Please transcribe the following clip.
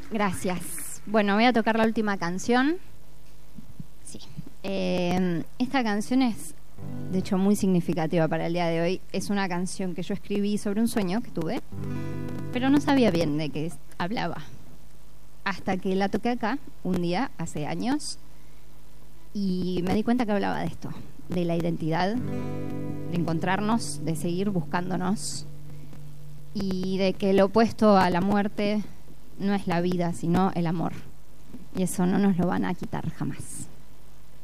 Gracias. Bueno, voy a tocar la última canción. Sí. Esta canción es, de hecho, muy significativa para el día de hoy. Es una canción que yo escribí sobre un sueño que tuve, pero no sabía bien de qué hablaba. Hasta que la toqué acá, un día, hace años, y me di cuenta que hablaba de esto, de la identidad, de encontrarnos, de seguir buscándonos, y de que lo opuesto a la muerte no es la vida, sino el amor. Y eso no nos lo van a quitar jamás.